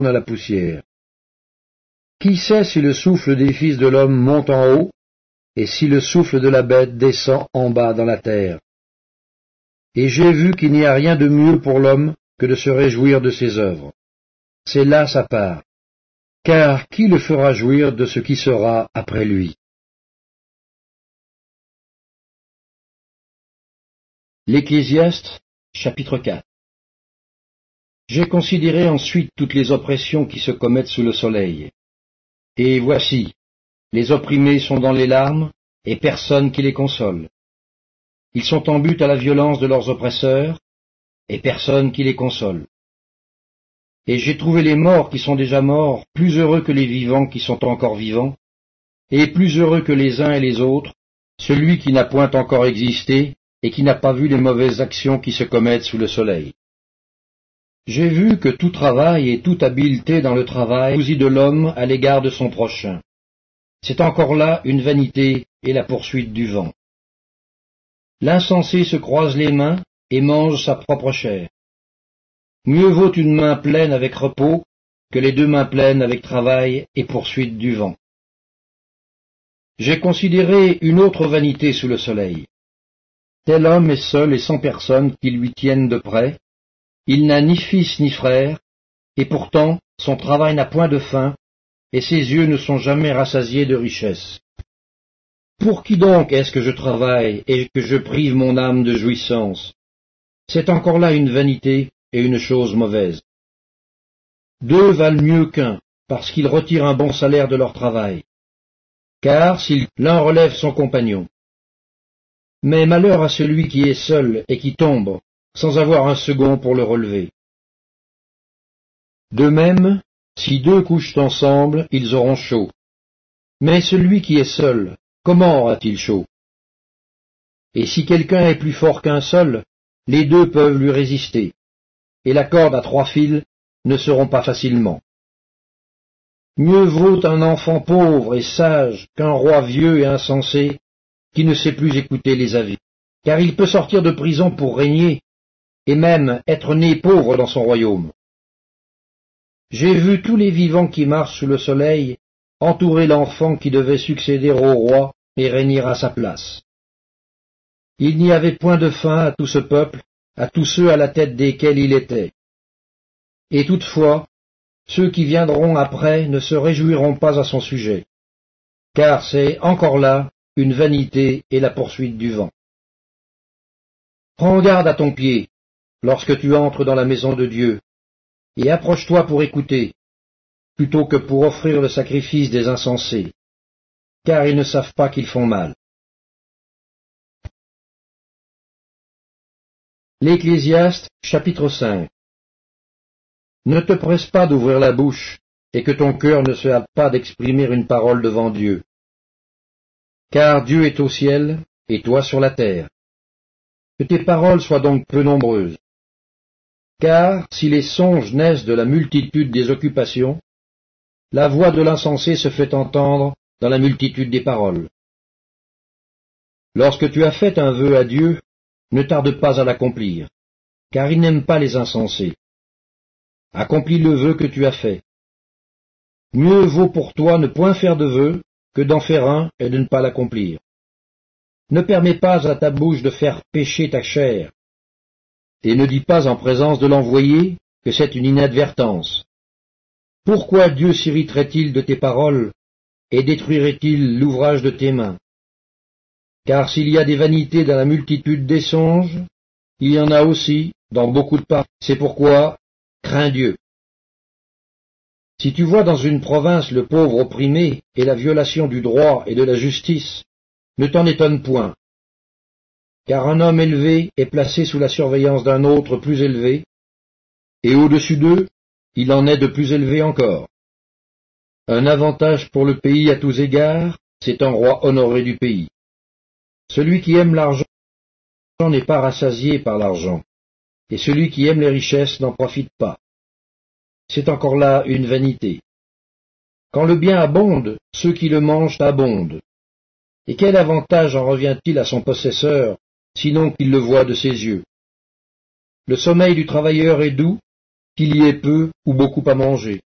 à la poussière. Qui sait si le souffle des fils de l'homme monte en haut, et si le souffle de la bête descend en bas dans la terre? Et j'ai vu qu'il n'y a rien de mieux pour l'homme que de se réjouir de ses œuvres. C'est là sa part. Car qui le fera jouir de ce qui sera après lui? L'Ecclésiaste, chapitre 4. J'ai considéré ensuite toutes les oppressions qui se commettent sous le soleil. Et voici, les opprimés sont dans les larmes, et personne qui les console. Ils sont en butte à la violence de leurs oppresseurs, et personne qui les console. Et j'ai trouvé les morts qui sont déjà morts plus heureux que les vivants qui sont encore vivants, et plus heureux que les uns et les autres, celui qui n'a point encore existé, et qui n'a pas vu les mauvaises actions qui se commettent sous le soleil. J'ai vu que tout travail et toute habileté dans le travail jalousie de l'homme à l'égard de son prochain. C'est encore là une vanité et la poursuite du vent. L'insensé se croise les mains et mange sa propre chair. Mieux vaut une main pleine avec repos que les deux mains pleines avec travail et poursuite du vent. J'ai considéré une autre vanité sous le soleil. Tel homme est seul et sans personne qui lui tienne de près. Il n'a ni fils ni frère, et pourtant son travail n'a point de fin, et ses yeux ne sont jamais rassasiés de richesse. Pour qui donc est-ce que je travaille et que je prive mon âme de jouissance? C'est encore là une vanité et une chose mauvaise. Deux valent mieux qu'un, parce qu'ils retirent un bon salaire de leur travail. Car si l'un relève son compagnon. Mais malheur à celui qui est seul et qui tombe, sans avoir un second pour le relever. De même, si deux couchent ensemble, ils auront chaud. Mais celui qui est seul, comment aura-t-il chaud? Et si quelqu'un est plus fort qu'un seul, les deux peuvent lui résister, et la corde à 3 fils ne se rompt pas facilement. Mieux vaut un enfant pauvre et sage qu'un roi vieux et insensé qui ne sait plus écouter les avis, car il peut sortir de prison pour régner, et même être né pauvre dans son royaume. J'ai vu tous les vivants qui marchent sous le soleil entourer l'enfant qui devait succéder au roi et régner à sa place. Il n'y avait point de fin à tout ce peuple, à tous ceux à la tête desquels il était. Et toutefois, ceux qui viendront après ne se réjouiront pas à son sujet, car c'est encore là une vanité et la poursuite du vent. Prends garde à ton pied lorsque tu entres dans la maison de Dieu, et approche-toi pour écouter, plutôt que pour offrir le sacrifice des insensés, car ils ne savent pas qu'ils font mal. L'Ecclésiaste, chapitre 5. Ne te presse pas d'ouvrir la bouche, et que ton cœur ne se hâte pas d'exprimer une parole devant Dieu. Car Dieu est au ciel, et toi sur la terre. Que tes paroles soient donc peu nombreuses. Car si les songes naissent de la multitude des occupations, la voix de l'insensé se fait entendre dans la multitude des paroles. Lorsque tu as fait un vœu à Dieu, ne tarde pas à l'accomplir, car il n'aime pas les insensés. Accomplis le vœu que tu as fait. Mieux vaut pour toi ne point faire de vœu que d'en faire un et de ne pas l'accomplir. Ne permets pas à ta bouche de faire pécher ta chair, et ne dis pas en présence de l'envoyé que c'est une inadvertance. Pourquoi Dieu s'irriterait-il de tes paroles et détruirait-il l'ouvrage de tes mains? Car s'il y a des vanités dans la multitude des songes, il y en a aussi dans beaucoup de parts. C'est pourquoi crains Dieu. Si tu vois dans une province le pauvre opprimé et la violation du droit et de la justice, ne t'en étonne point. Car un homme élevé est placé sous la surveillance d'un autre plus élevé, et au-dessus d'eux, il en est de plus élevé encore. Un avantage pour le pays à tous égards, c'est un roi honoré du pays. Celui qui aime l'argent n'est pas rassasié par l'argent, et celui qui aime les richesses n'en profite pas. C'est encore là une vanité. Quand le bien abonde, ceux qui le mangent abondent. Et quel avantage en revient-il à son possesseur, sinon qu'il le voit de ses yeux? Le sommeil du travailleur est doux, qu'il y ait peu ou beaucoup à manger.